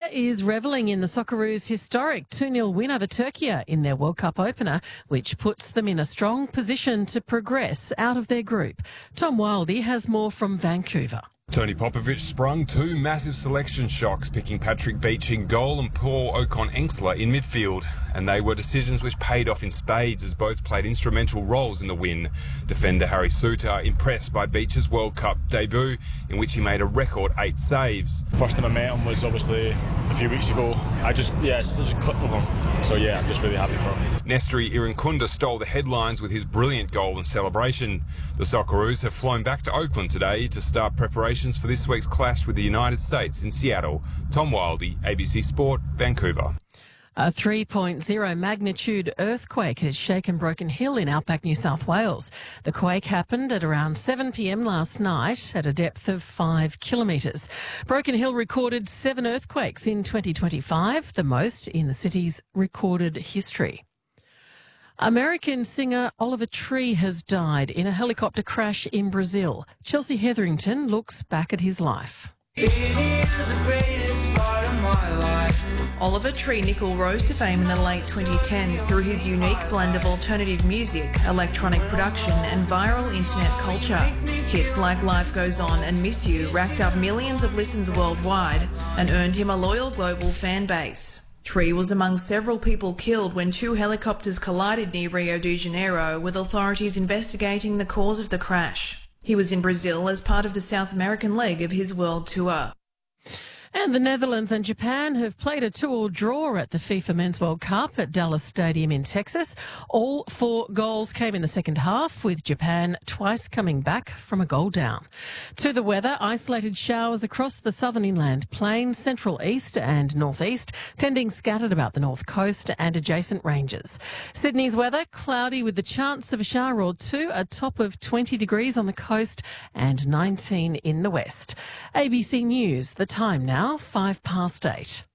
is revelling in the Socceroos' historic 2-0 win over Turkey in their World Cup opener, which puts them in a strong position to progress out of their group. Tom Wildey has more from Vancouver. Tony Popovic sprung two massive selection shocks, picking Patrick Beach in goal and Paul Ocon-Engsler in midfield. And they were decisions which paid off in spades, as both played instrumental roles in the win. Defender Harry Souttar impressed by Beach's World Cup debut, in which he made a record 8 saves. First time I met him was obviously a few weeks ago. It's such a click with him. So I'm just really happy for him. Nestori Irankunda stole the headlines with his brilliant goal and celebration. The Socceroos have flown back to Oakland today to start preparations for this week's clash with the United States in Seattle. Tom Wildey, ABC Sport, Vancouver. A 3.0 magnitude earthquake has shaken Broken Hill in outback New South Wales. The quake happened at around 7 p.m. last night at a depth of 5 kilometres. Broken Hill recorded 7 earthquakes in 2025, the most in the city's recorded history. American singer Oliver Tree has died in a helicopter crash in Brazil. Chelsea Hetherington looks back at his life. Oliver Tree Nickel rose to fame in the late 2010s through his unique blend of alternative music, electronic production and viral internet culture. Hits like Life Goes On and Miss You racked up millions of listens worldwide and earned him a loyal global fan base. Tree was among several people killed when 2 helicopters collided near Rio de Janeiro, with authorities investigating the cause of the crash. He was in Brazil as part of the South American leg of his world tour. And the Netherlands and Japan have played a 2-2 draw at the FIFA Men's World Cup at Dallas Stadium in Texas. All 4 goals came in the second half, with Japan twice coming back from a goal down. To the weather, isolated showers across the southern inland plain, central east and northeast, tending scattered about the north coast and adjacent ranges. Sydney's weather, cloudy with the chance of a shower or two, a top of 20 degrees on the coast and 19 in the west. ABC News, the time now, 8:05.